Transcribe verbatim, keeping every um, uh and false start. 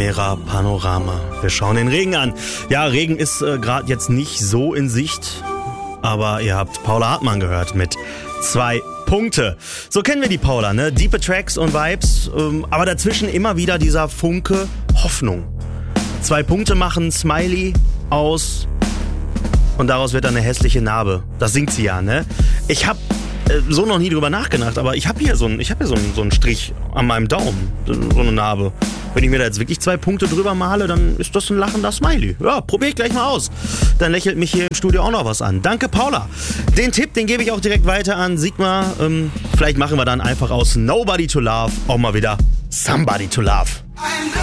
Primera Panorama. Wir schauen den Regen an. Ja, Regen ist äh, gerade jetzt nicht so in Sicht, aber ihr habt Paula Hartmann gehört mit zwei Punkte. So kennen wir die Paula, ne? Diepe Tracks und Vibes, ähm, aber dazwischen immer wieder dieser Funke Hoffnung. Zwei Punkte machen Smiley aus und daraus wird dann eine hässliche Narbe. Das singt sie ja, ne? Ich hab äh, so noch nie drüber nachgedacht, aber ich hab hier so einen ich hab hier so einen, so einen Strich an meinem Daumen, so eine Narbe. Wenn ich mir da jetzt wirklich zwei Punkte drüber male, dann ist das ein lachender Smiley. Ja, probier ich gleich mal aus. Dann lächelt mich hier im Studio auch noch was an. Danke, Paula. Den Tipp, den gebe ich auch direkt weiter an Sigma. Ähm, vielleicht machen wir dann einfach aus Nobody to Love auch mal wieder Somebody to Love.